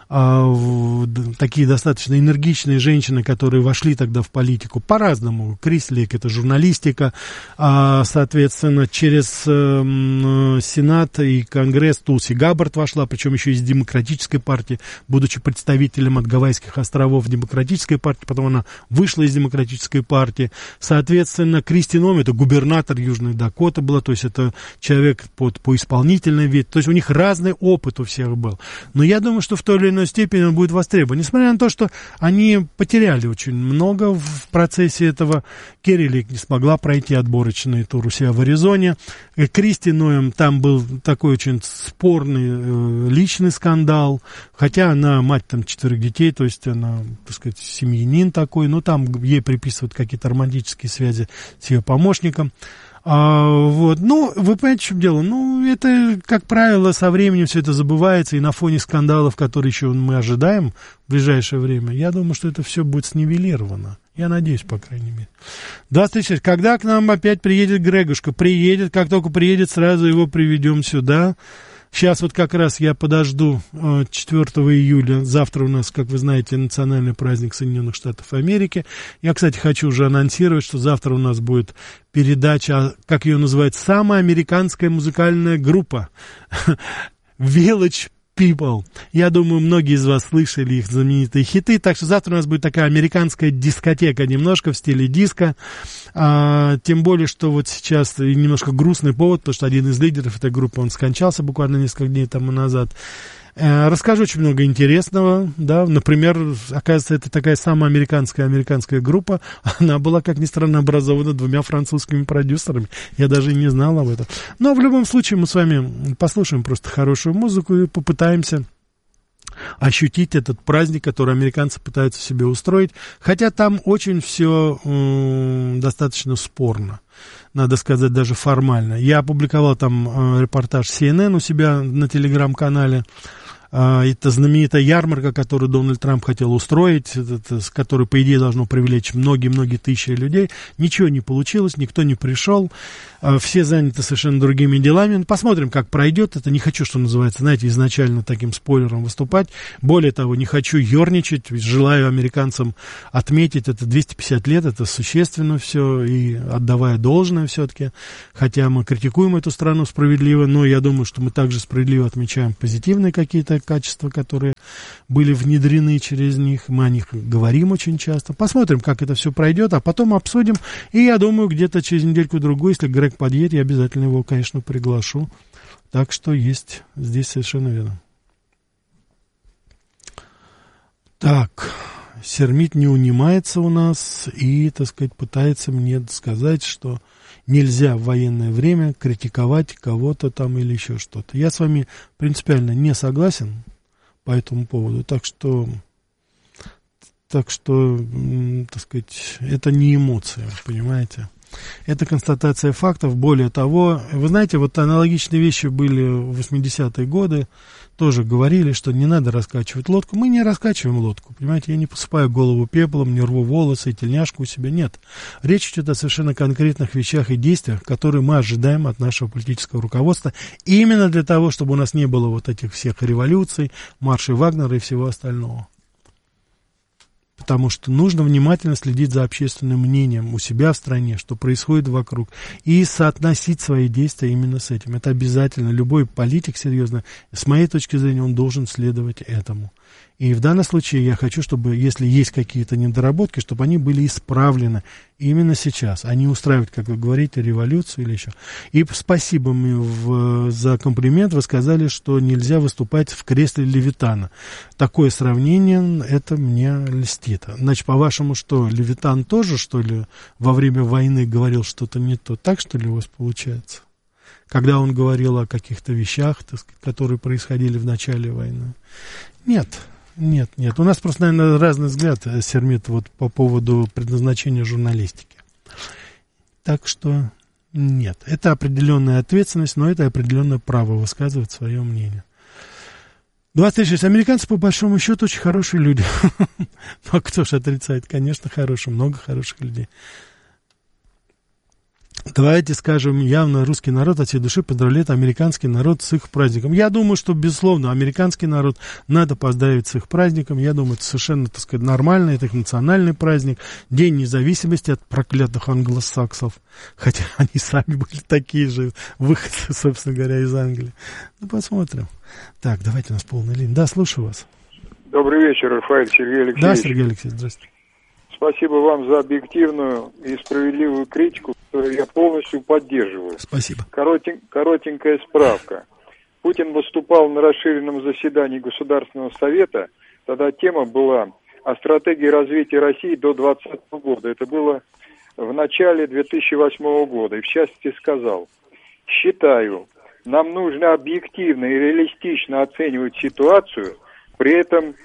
э, такие достаточно энергичные женщины, которые вошли тогда в политику по-разному. Кристи Лейк — это журналистика, э, соответственно, через э, Сенат и Конгресс Тулси Габбард вошла, причем еще из Демократической партии, будучи представителем от Гавайских островов Демократической партии, потом она вышла из Демократической партии. Соответственно, Кристи Ноэм — это губернатор Южной Дакоты была, то есть это человек под, по исполнительной ветви, то есть у них разный опыт у всех был. Но я думаю, что в той или иной степени он будет востребован. Несмотря на то, что они потеряли очень много в процессе этого. Керри Лейк не смогла пройти отборочный тур у себя в Аризоне. Кристи Ноэм, там был такой очень спорный э, личный скандал, хотя она мать там четверых детей, то есть она, так сказать, семьянин такой, но там ей приписывают какие-то романтические связи с ее помощником. А, вот, ну, вы понимаете, в чем дело? Ну, это, как правило, со временем все это забывается, и на фоне скандалов, которые еще мы ожидаем в ближайшее время, я думаю, что это все будет снивелировано. Я надеюсь, по крайней мере. двадцать шесть. Когда к нам опять приедет Грегушка? Приедет, как только приедет, сразу его приведем сюда. Сейчас вот как раз я подожду четвёртого июля. Завтра у нас, как вы знаете, национальный праздник Соединенных Штатов Америки. Я, кстати, хочу уже анонсировать, что завтра у нас будет передача, как ее называют, самая американская музыкальная группа Village People. Я думаю, многие из вас слышали их знаменитые хиты, так что завтра у нас будет такая американская дискотека, немножко в стиле диско, а, тем более, что вот сейчас немножко грустный повод, потому что один из лидеров этой группы, он скончался буквально несколько дней тому назад. Расскажу очень много интересного, да, например, оказывается, это такая самая американская американская группа, она была, как ни странно, образована двумя французскими продюсерами, я даже и не знал об этом. Но в любом случае мы с вами послушаем просто хорошую музыку и попытаемся ощутить этот праздник, который американцы пытаются себе устроить, хотя там очень все э, достаточно спорно, надо сказать, даже формально. Я опубликовал там э, репортаж Си Эн Эн у себя на телеграм-канале, Это знаменитая ярмарка, которую Дональд Трамп хотел устроить, это, с которой, по идее, должно привлечь многие-многие тысячи людей. Ничего не получилось, никто не пришел. Все заняты совершенно другими делами. Посмотрим, как пройдет. Это не хочу, что называется, знаете, изначально таким спойлером выступать. Более того, не хочу ерничать. Желаю американцам отметить, это двести пятьдесят лет, это существенно все, и отдавая должное все-таки. Хотя мы критикуем эту страну справедливо, но я думаю, что мы также справедливо отмечаем позитивные какие-то качества, которые были внедрены через них. Мы о них говорим очень часто. Посмотрим, как это все пройдет, а потом обсудим. И я думаю, где-то через недельку-другую, если Грег подъедет, я обязательно его, конечно, приглашу. Так что есть здесь совершенно верно. Так, Сермит не унимается у нас и, так сказать, пытается мне сказать, что нельзя в военное время критиковать кого-то там или еще что-то. Я с вами принципиально не согласен по этому поводу, так что, так что, так сказать, это не эмоции, понимаете? Это констатация фактов. Более того, вы знаете, вот аналогичные вещи были в восьмидесятые годы, тоже говорили, что не надо раскачивать лодку. Мы не раскачиваем лодку, понимаете, я не посыпаю голову пеплом, не рву волосы и тельняшку у себя, нет. Речь идет о совершенно конкретных вещах и действиях, которые мы ожидаем от нашего политического руководства, именно для того, чтобы у нас не было вот этих всех революций, маршей Вагнера и всего остального. Потому что нужно внимательно следить за общественным мнением у себя в стране, что происходит вокруг, и соотносить свои действия именно с этим. Это обязательно. Любой политик, серьезно, с моей точки зрения, он должен следовать этому. И в данном случае я хочу, чтобы, если есть какие-то недоработки, чтобы они были исправлены именно сейчас, а не устраивать, как вы говорите, революцию или еще. И спасибо мне в, за комплимент. Вы сказали, что нельзя выступать в кресле Левитана. Такое сравнение, это мне льстит. Значит, по-вашему, что, Левитан тоже, что ли, во время войны говорил что-то не то? Так, что ли, у вас получается? Когда он говорил о каких-то вещах, так сказать, которые происходили в начале войны? Нет. Нет, нет. У нас просто, наверное, разный взгляд, Сермит, вот по поводу предназначения журналистики. Так что нет. Это определенная ответственность, но это определенное право высказывать свое мнение. двадцать шесть. Американцы, по большому счету, очень хорошие люди. Ну, а кто же отрицает? Конечно, хорошие. Много хороших людей. Давайте скажем, явно русский народ от всей души поздравляет американский народ с их праздником. Я думаю, что, безусловно, американский народ надо поздравить с их праздником. Я думаю, это совершенно, так сказать, нормально. Это их национальный праздник. День независимости от проклятых англосаксов. Хотя они сами были такие же выходцы, собственно говоря, из Англии. Ну, посмотрим. Так, давайте у нас полная линия. Да, слушаю вас. Добрый вечер, Рафаэль, Сергей Алексеевич. Да, Сергей Алексеевич, здравствуйте. Спасибо вам за объективную и справедливую критику, которую я полностью поддерживаю. Спасибо. Коротень, коротенькая справка. Путин выступал на расширенном заседании Государственного совета. Тогда тема была о стратегии развития России до двадцатого года. Это было в начале две тысячи восьмого года. И в частности сказал: считаю, нам нужно объективно и реалистично оценивать ситуацию, при этом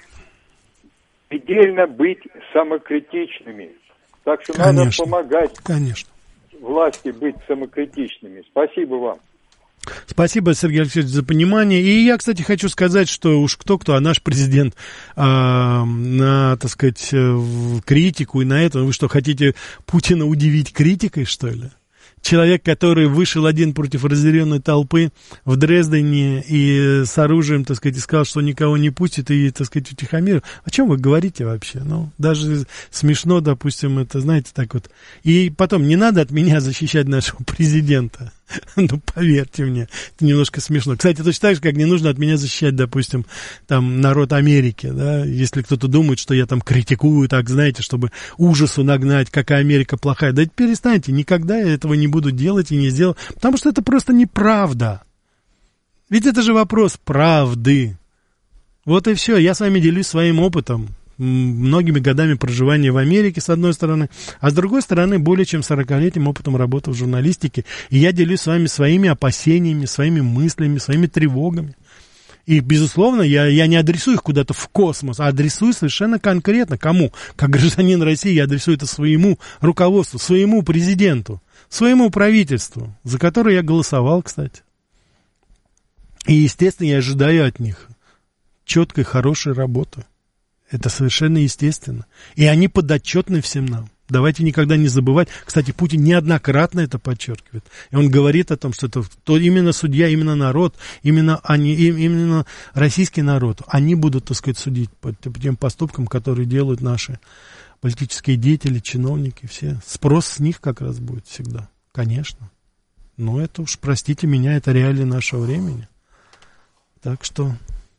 предельно быть самокритичными. Так что конечно, надо помогать конечно. власти быть самокритичными. Спасибо вам. Спасибо, Сергей Алексеевич, за понимание. И я, кстати, хочу сказать, что уж кто-кто, а наш президент а, на, так сказать, критику и на это. Вы что, хотите Путина удивить критикой, что ли? Человек, который вышел один против разъяренной толпы в Дрездене и с оружием, так сказать, и сказал, что никого не пустит и, так сказать, утихомирил. О чем вы говорите вообще? Ну, даже смешно, допустим, это, знаете, так вот. И потом, не надо от меня защищать нашего президента. Ну, поверьте мне, это немножко смешно. Кстати, точно так же, как не нужно от меня защищать, допустим, там, народ Америки, да, если кто-то думает, что я там критикую, так, знаете, чтобы ужасу нагнать, какая Америка плохая. Да перестаньте, никогда я этого не буду делать и не сделаю, потому что это просто неправда. Ведь это же вопрос правды. Вот и все, я с вами делюсь своим опытом. Многими годами проживания в Америке, с одной стороны, а с другой стороны, более чем сорокалетним опытом работы в журналистике. И я делюсь с вами своими опасениями, своими мыслями, своими тревогами. И, безусловно, я, я не адресую их куда-то в космос, а адресую совершенно конкретно. Кому? Как гражданин России я адресую это своему руководству, своему президенту, своему правительству, за которое я голосовал, кстати. И, естественно, я ожидаю от них четкой, хорошей работы. Это совершенно естественно. И они подотчетны всем нам. Давайте никогда не забывать. Кстати, Путин неоднократно это подчеркивает. И он говорит о том, что это то именно судья, именно народ, именно, они, именно российский народ. Они будут, так сказать, судить по, по тем поступкам, которые делают наши политические деятели, чиновники, все. Спрос с них как раз будет всегда. Конечно. Но это уж, простите меня, это реалии нашего времени. Так что...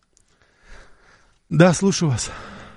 Да, слушаю вас.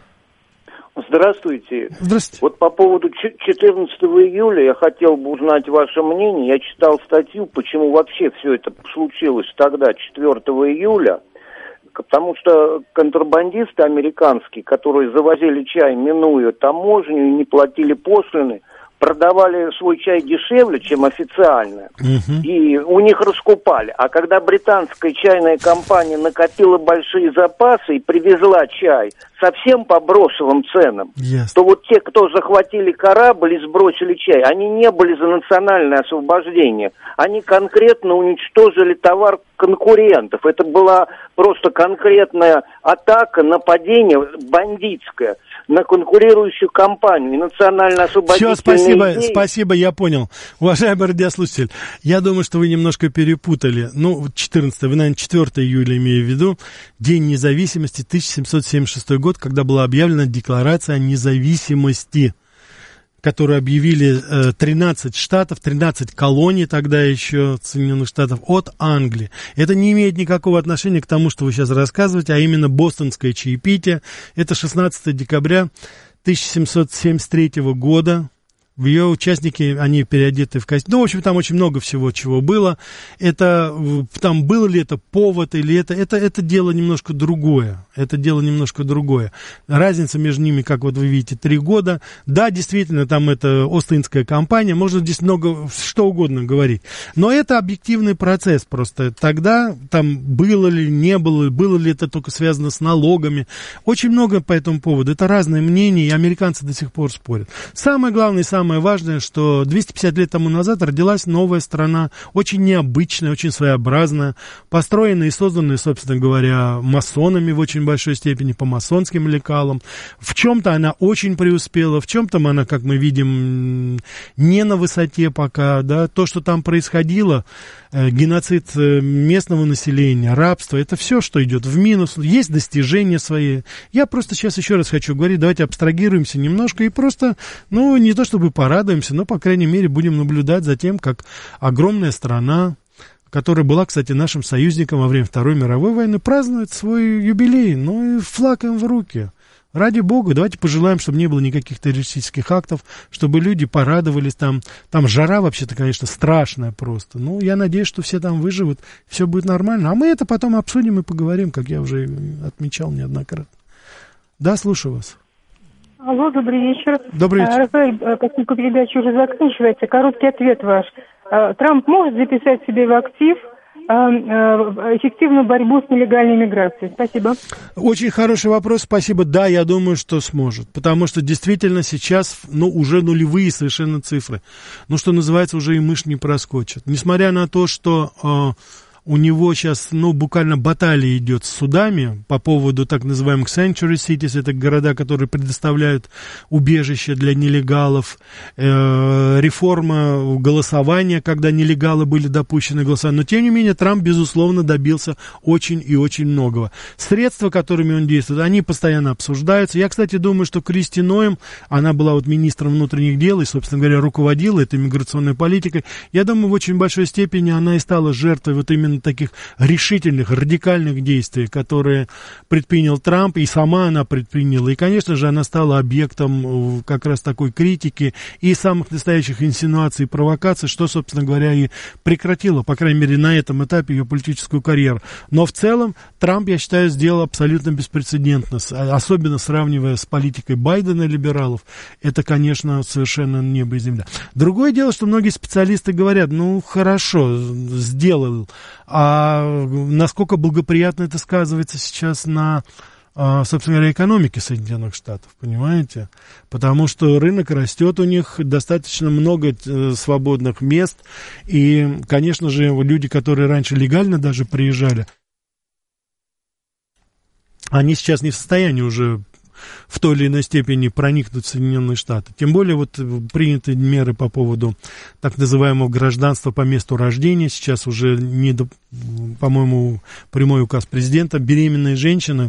Здравствуйте. Здравствуйте. Вот по поводу четырнадцатого июля я хотел бы узнать ваше мнение. Я читал статью, почему вообще все это случилось тогда, четвёртого июля. Потому что контрабандисты американские, которые завозили чай, минуя таможню и не платили пошлины, продавали свой чай дешевле, чем официально, uh-huh. и у них раскупали. А когда британская чайная компания накопила большие запасы и привезла чай совсем по брошенным ценам, yes. то вот те, кто захватили корабль и сбросили чай, они не были за национальное освобождение. Они конкретно уничтожили товар конкурентов. Это была просто конкретная атака, нападение бандитское на конкурирующую компанию и национально-освободительные Все, спасибо, идеи. спасибо, я понял. Уважаемый радиослушатель, я думаю, что вы немножко перепутали. Ну, четырнадцатое, вы, наверное, четвёртого июля имею в виду, День независимости, тысяча семьсот семьдесят шестой год, когда была объявлена Декларация о независимости, которую объявили э, тринадцать штатов, тринадцать колоний тогда еще Соединенных Штатов от Англии. Это не имеет никакого отношения к тому, что вы сейчас рассказываете, а именно бостонское чаепитие. Это шестнадцатого декабря тысяча семьсот семьдесят третьего года. В ее участники, они переодеты в костюм. Ну, в общем, там очень много всего, чего было. Это, там, был ли это повод или это, это, это дело немножко другое. Это дело немножко другое. Разница между ними, как вот вы видите, три года. Да, действительно, там это Остинская кампания. Можно здесь много, что угодно говорить. Но это объективный процесс просто. Тогда там было ли, не было, было ли это только связано с налогами. Очень много по этому поводу. Это разные мнения, и американцы до сих пор спорят. Самое главное, самое Самое важное, что двести пятьдесят лет тому назад родилась новая страна, очень необычная, очень своеобразная, построенная и созданная, собственно говоря, масонами в очень большой степени, по масонским лекалам. В чем-то она очень преуспела, в чем-то она, как мы видим, не на высоте пока. Да? То, что там происходило, геноцид местного населения, рабство, это все, что идет в минус. Есть достижения свои. Я просто сейчас еще раз хочу говорить, давайте абстрагируемся немножко и просто, ну, не то чтобы порадуемся, но, по крайней мере, будем наблюдать за тем, как огромная страна, которая была, кстати, нашим союзником во время Второй мировой войны, празднует свой юбилей, ну и флаг им в руки. Ради бога, давайте пожелаем, чтобы не было никаких террористических актов, чтобы люди порадовались там. Там жара вообще-то, конечно, страшная просто. Ну, я надеюсь, что все там выживут, все будет нормально. А мы это потом обсудим и поговорим, как я уже отмечал неоднократно. Да, слушаю вас. Алло, добрый вечер. Добрый вечер. Рафаэль, поскольку передача уже заканчивается, короткий ответ ваш. Трамп может записать себе в актив эффективную борьбу с нелегальной миграцией? Спасибо. Очень хороший вопрос, спасибо. Да, я думаю, что сможет, потому что действительно сейчас, ну, уже нулевые совершенно цифры. Ну, что называется, уже и мышь не проскочит. Несмотря на то, что... Э, у него сейчас, ну, буквально баталия идет с судами по поводу так называемых sanctuary cities, это города, которые предоставляют убежище для нелегалов, э, реформа голосования, когда нелегалы были допущены к голосованию. Но, тем не менее, Трамп, безусловно, добился очень и очень многого. Средства, которыми он действует, они постоянно обсуждаются. Я, кстати, думаю, что Кристи Ноэм, она была вот министром внутренних дел и, собственно говоря, руководила этой миграционной политикой. Я думаю, в очень большой степени она и стала жертвой вот именно таких решительных, радикальных действий, которые предпринял Трамп, и сама она предприняла. И, конечно же, она стала объектом как раз такой критики и самых настоящих инсинуаций и провокаций, что, собственно говоря, и прекратило, по крайней мере, на этом этапе ее политическую карьеру. Но в целом Трамп, я считаю, сделал абсолютно беспрецедентно, особенно сравнивая с политикой Байдена, либералов. Это, конечно, совершенно небо и земля. Другое дело, что многие специалисты говорят, ну, хорошо, сделал, а насколько благоприятно это сказывается сейчас на, собственно говоря, экономике Соединенных Штатов, понимаете? Потому что рынок растет, у них достаточно много свободных мест, и, конечно же, люди, которые раньше легально даже приезжали они сейчас не в состоянии уже в той или иной степени проникнуть в Соединенные Штаты. Тем более вот приняты меры по поводу так называемого гражданства по месту рождения. Сейчас уже, не, по-моему, прямой указ президента, беременные женщины,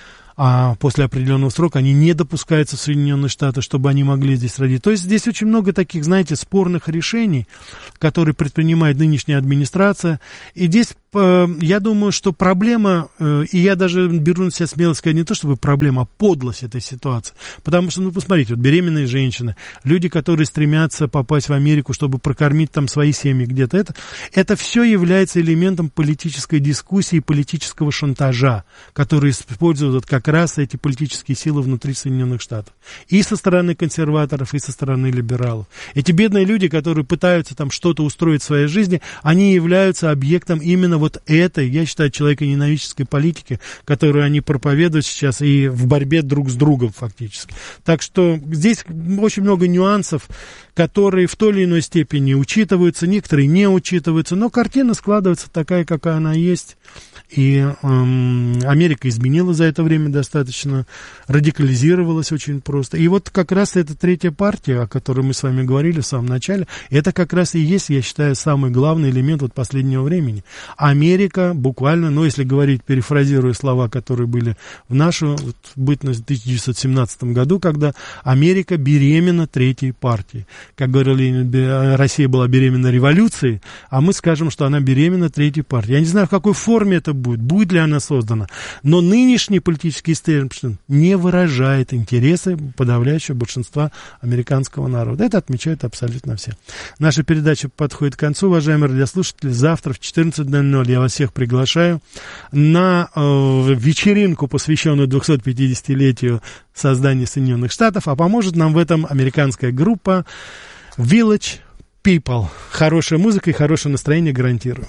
а после определенного срока они не допускаются в Соединенные Штаты, чтобы они могли здесь родить. То есть здесь очень много таких, знаете, спорных решений, которые предпринимает нынешняя администрация. И здесь, э, я думаю, что проблема, э, и я даже беру на себя смелость сказать, не то чтобы проблема, а подлость этой ситуации. Потому что, ну, посмотрите, вот беременные женщины, люди, которые стремятся попасть в Америку, чтобы прокормить там свои семьи где-то, это, это все является элементом политической дискуссии, политического шантажа, который используют как как раз эти политические силы внутри Соединенных Штатов. И со стороны консерваторов, и со стороны либералов. Эти бедные люди, которые пытаются там что-то устроить в своей жизни, они являются объектом именно вот этой, я считаю, человеконенавистической политики, которую они проповедуют сейчас и в борьбе друг с другом фактически. Так что здесь очень много нюансов, которые в той или иной степени учитываются, некоторые не учитываются, но картина складывается такая, какая она есть. И эм, Америка изменила за это время достаточно, радикализировалась очень просто. И вот как раз эта третья партия, о которой мы с вами говорили в самом начале, это как раз и есть, я считаю, самый главный элемент вот последнего времени. Америка буквально, ну, если говорить, перефразируя слова, которые были в нашу вот, бытность в тысяча девятьсот семнадцатом году, когда Америка беременна третьей партией. Как говорили, Россия была беременна революцией, а мы скажем, что она беременна третьей партией. Я не знаю, в какой форме это будет, будет ли она создана, но нынешний политический истеблишмент не выражает интересы подавляющего большинства американского народа. Это отмечают абсолютно все. Наша передача подходит к концу, уважаемые радиослушатели. Завтра в четырнадцать ноль ноль я вас всех приглашаю на э, вечеринку, посвященную двухсотпятидесятилетию создания Соединенных Штатов, а поможет нам в этом американская группа Village People. Хорошая музыка и хорошее настроение гарантирую.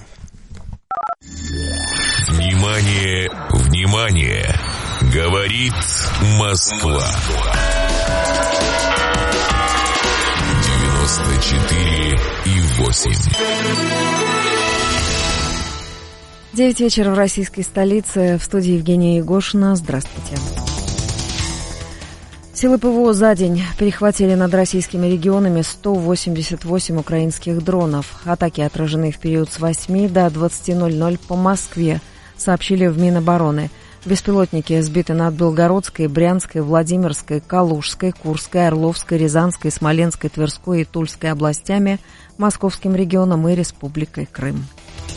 Внимание, внимание! Говорит Москва. девяносто четыре и восемь. Девять вечера в российской столице. В студии Евгения Егошина. Здравствуйте. Силы ПВО за день перехватили над российскими регионами сто восемьдесят восемь украинских дронов. Атаки отражены в период с восьми до двадцати ноль ноль по Москве, сообщили в Минобороны. Беспилотники сбиты над Белгородской, Брянской, Владимирской, Калужской, Курской, Орловской, Рязанской, Смоленской, Тверской и Тульской областями, Московским регионом и Республикой Крым.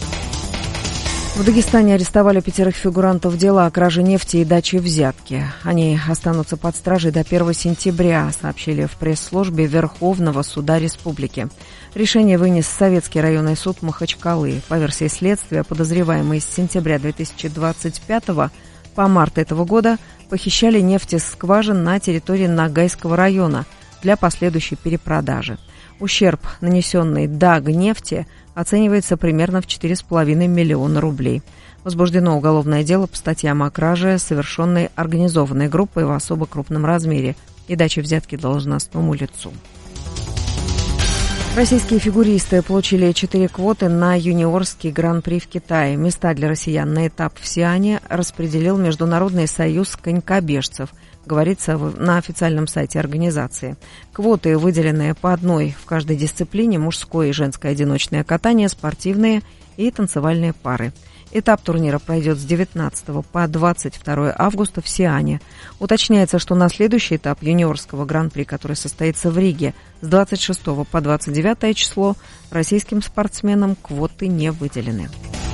В Дагестане арестовали пятерых фигурантов дела о краже нефти и даче взятки. Они останутся под стражей до первого сентября, сообщили в пресс-службе Верховного суда республики. Решение вынес Советский районный суд Махачкалы. По версии следствия, подозреваемые с сентября две тысячи двадцать пятого по март этого года похищали нефть из скважин на территории Ногайского района для последующей перепродажи. Ущерб, нанесенный Дагнефти, оценивается примерно в четыре с половиной миллиона рублей. Возбуждено уголовное дело по статьям о краже, совершенной организованной группой в особо крупном размере, и даче взятки должностному лицу. Российские фигуристы получили четыре квоты на юниорский гран-при в Китае. Места для россиян на этап в Сиане распределил Международный союз конькобежцев, говорится на официальном сайте организации. Квоты, выделенные по одной в каждой дисциплине: мужское и женское одиночное катание, спортивные и танцевальные пары. Этап турнира пройдет с девятнадцатого по двадцать второе августа в Сиане. Уточняется, что на следующий этап юниорского гран-при, который состоится в Риге с двадцать шестого по двадцать девятое число, российским спортсменам квоты не выделены.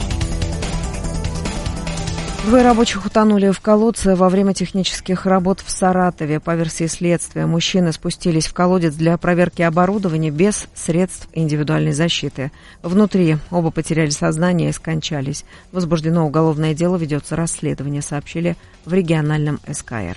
Двое рабочих утонули в колодце во время технических работ в Саратове. По версии следствия, мужчины спустились в колодец для проверки оборудования без средств индивидуальной защиты. Внутри оба потеряли сознание и скончались. Возбуждено уголовное дело, ведется расследование, сообщили в региональном эс ка эр.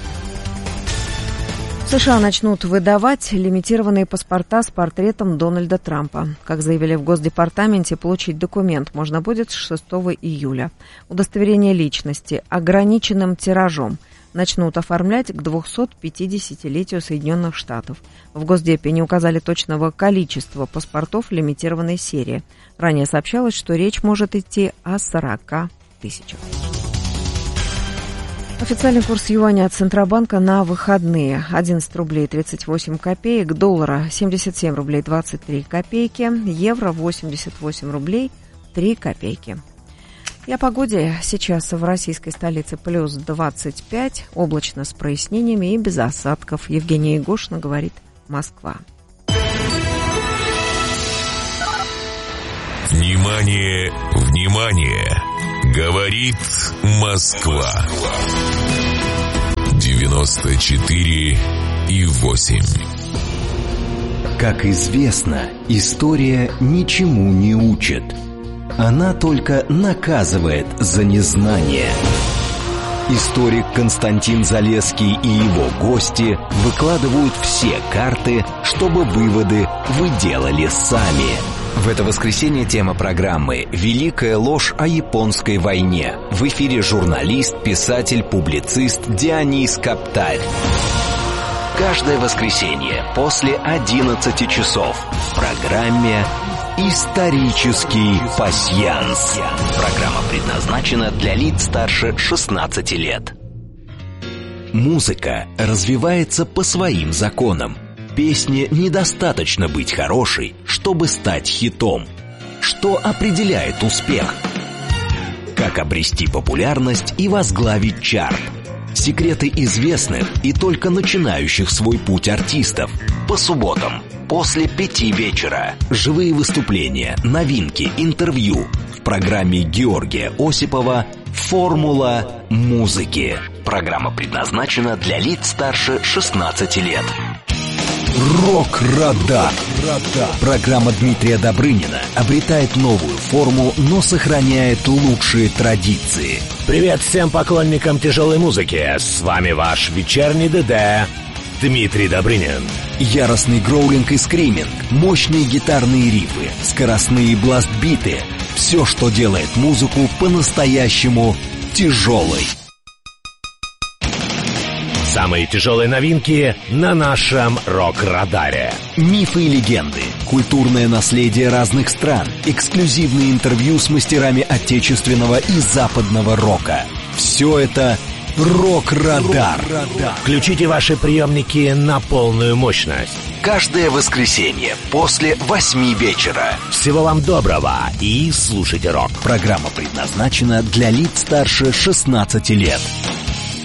В США начнут выдавать лимитированные паспорта с портретом Дональда Трампа. Как заявили в Госдепартаменте, получить документ можно будет с шестого июля. Удостоверение личности ограниченным тиражом начнут оформлять к двухсотпятидесятилетию Соединенных Штатов. В Госдепе не указали точного количества паспортов лимитированной серии. Ранее сообщалось, что речь может идти о сорока тысячах. Официальный курс юаня от Центробанка на выходные. одиннадцать рублей тридцать восемь копеек, доллара семьдесят семь рублей двадцать три копейки, евро восемьдесят восемь рублей три копейки. И о погоде. Сейчас в российской столице плюс двадцать пять, облачно с прояснениями и без осадков. Евгения Егошина говорит «Москва». Внимание, внимание! Говорит Москва. девяносто четыре и восемь. Как известно, история ничему не учит. Она только наказывает за незнание. Историк Константин Залесский и его гости выкладывают все карты, чтобы выводы вы делали сами. В это воскресенье тема программы «Великая ложь о японской войне». В эфире журналист, писатель, публицист Дионис Каптарь. Каждое воскресенье после одиннадцати часов в программе «Исторический пасьянс». Программа предназначена для лиц старше шестнадцати лет. Музыка развивается по своим законам. Песне недостаточно быть хорошей, чтобы стать хитом. Что определяет успех? Как обрести популярность и возглавить чарт? Секреты известных и только начинающих свой путь артистов. По субботам после пяти вечера. Живые выступления, новинки, интервью. В программе Георгия Осипова «Формула музыки». Программа предназначена для лиц старше шестнадцати лет. Рок-радар. Программа Дмитрия Добрынина обретает новую форму, но сохраняет лучшие традиции. Привет всем поклонникам тяжелой музыки. С вами ваш вечерний ДД Дмитрий Добрынин. Яростный гроулинг и скриминг, мощные гитарные рифы, скоростные бласт-биты. Все, что делает музыку по-настоящему тяжелой. Самые тяжелые новинки на нашем рок-радаре. Мифы и легенды, культурное наследие разных стран, эксклюзивные интервью с мастерами отечественного и западного рока. Все это рок-радар. Включите ваши приемники на полную мощность. Каждое воскресенье после восьми вечера. Всего вам доброго и слушайте рок. Программа предназначена для лиц старше шестнадцати лет.